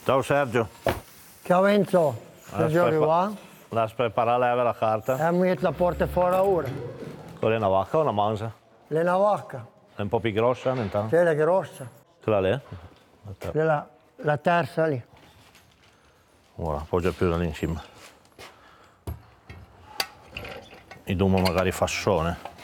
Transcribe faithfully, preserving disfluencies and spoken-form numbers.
Ciao Sergio. Ciao Enzo, Sergio arriva? Lascia preparare leve la carta. E mi la porta fuori ora. Con le navacca o una manza? Le navacca. È un po' più grossa intanto. C'è la grossa. Ce l'ha lì? La, la terza lì. Ora, appoggia più da lì in cima. I dumo magari fassone.